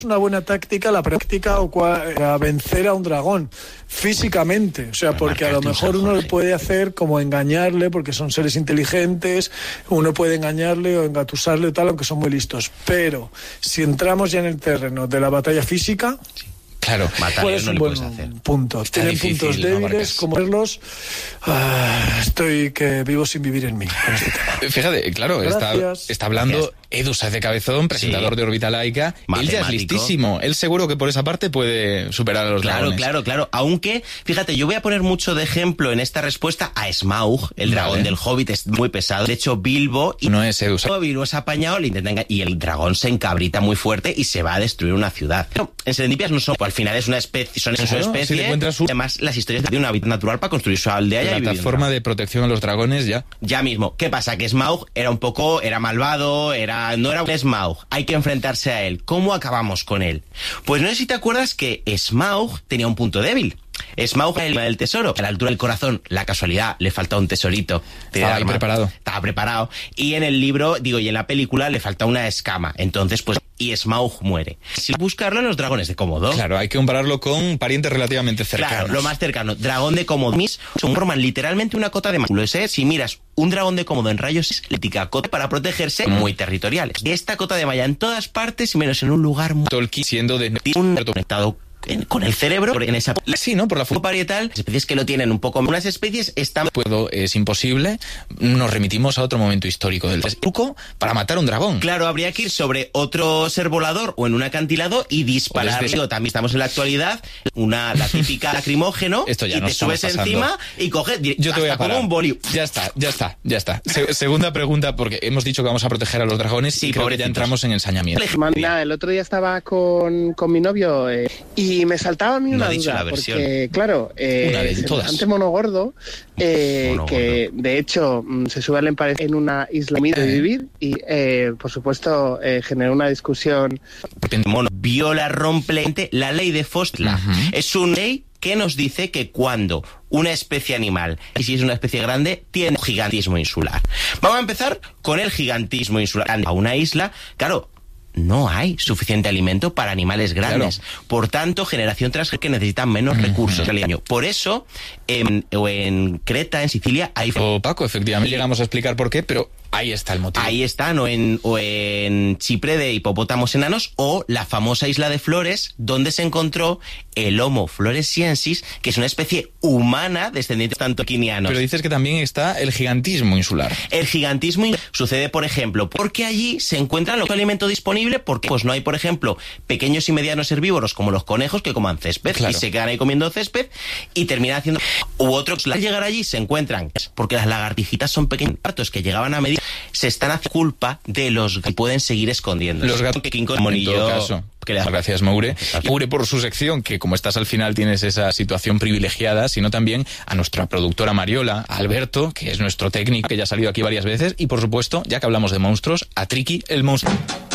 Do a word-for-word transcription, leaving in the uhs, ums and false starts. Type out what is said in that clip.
una buena táctica la práctica o para vencer a un dragón físicamente, o sea, porque a lo mejor uno le puede hacer como engañarle, porque son seres inteligentes, uno puede engañarle o engatusarle o tal, aunque son muy listos, pero si entramos ya en el terreno de la batalla física, sí. Claro, matar pues no un le buen puedes hacer. punto. Está Tienen difícil, puntos no débiles, marcas. como verlos. Ah, estoy que vivo sin vivir en mí con este tema. Fíjate, claro, está, está hablando Gracias. Edu Sáez de Cabezón, presentador Sí. de Órbita Laica. Él ya es Matemático. listísimo. Él seguro que por esa parte puede superar a los Claro, dragones. claro, claro. Aunque, fíjate, yo voy a poner mucho de ejemplo en esta respuesta a Smaug, el dragón Vale. del Hobbit, es muy pesado. De hecho, Bilbo y No es Edu Sáez. Bilbo es apañado, le intenta enga- y el dragón se encabrita muy fuerte y se va a destruir una ciudad. Pero en Serendipias no son, al final es una especie, son Claro, su especie. si te encuentras un- Además, las historias de un hábitat natural para construir su aldea y ahí vivir un Plataforma dragón. de protección a los dragones ya. Ya mismo. ¿Qué pasa? Que Smaug era un poco, era malvado, era, no era un Smaug. Hay que enfrentarse a él. ¿Cómo acabamos con él? Pues no sé si te acuerdas que Smaug tenía un punto débil. Smaug era el del tesoro. A la altura del corazón, la casualidad, le falta un tesorito. Estaba ahí preparado. Estaba preparado. Y en el libro, digo, y en la película le falta una escama. Entonces, pues, y Smaug muere. Si buscarlo en los dragones de Komodo. Claro, hay que compararlo con parientes relativamente cercanos. Claro, lo más cercano. Dragón de Komodo. Mis forman literalmente una cota de músculos, ¿eh? Si miras un dragón de Komodo en rayos X, le tica cota para protegerse, muy territoriales. Esta cota de malla en todas partes, menos en un lugar muy... Tolkien siendo de... un conectado en- con el cerebro, en esa Sí, ¿no? Por la fu- parietal, las especies que lo tienen un poco... Unas especies están... puedo, es imposible. Nos remitimos a otro momento histórico del truco para matar un dragón. Claro, habría que ir sobre otro ser volador o en un acantilado y disparar. O desde- Digo, también estamos en la actualidad, una la típica lacrimógeno, Esto ya y nos te estamos subes pasando. encima y coges Yo te voy a hasta parar. como un boli. Ya está, ya está, ya está. Se- segunda pregunta, porque hemos dicho que vamos a proteger a los dragones Sí, y creo que ya pobrecitos. entramos en ensañamiento. Nada, el otro día estaba con, con mi novio eh, y me saltaba a mí No una ha dicho duda, la versión. porque claro, eh, Una de todas. semejante mono gordo, eh, Mono que de hecho mm, se sube al emparecer en una isla de vivir y eh, por supuesto eh, generó una discusión. Mono viola, rompe la ley de Fostla. Ujú. Es una ley que nos dice que cuando una especie animal, y si es una especie grande, tiene un gigantismo insular. Vamos a empezar con el gigantismo insular. A una isla, claro, no hay suficiente alimento para animales grandes. Claro. Por tanto, generación tras que necesitan menos Ujú. recursos al año. Por eso, en, o en Creta, en Sicilia, hay... O Paco, efectivamente Y- llegamos a explicar por qué, pero ahí está el motivo. Ahí están, o en, o en Chipre de hipopótamos enanos, o la famosa isla de Flores, donde se encontró el Homo floresiensis, que es una especie humana descendiente de antioquinianos. Pero dices que también está el gigantismo insular. El gigantismo in- sucede, por ejemplo, porque allí se encuentra el alimento disponible, porque pues no hay, por ejemplo, pequeños y medianos herbívoros como los conejos que coman césped, Claro. y se quedan ahí comiendo césped y terminan haciendo... U otros, al llegar allí se encuentran, porque las lagartijitas son pequeños partos que llegaban a medir, se están haciendo culpa de los que pueden seguir escondiendo. Los gatos, que King Kong, en Monillo, todo caso. que le- Gracias, Moure. Y Moure por su sección, que como estás al final tienes esa situación privilegiada, sino también a nuestra productora Mariola, a Alberto, que es nuestro técnico, que ya ha salido aquí varias veces, y por supuesto, ya que hablamos de monstruos, a Triki, el monstruo.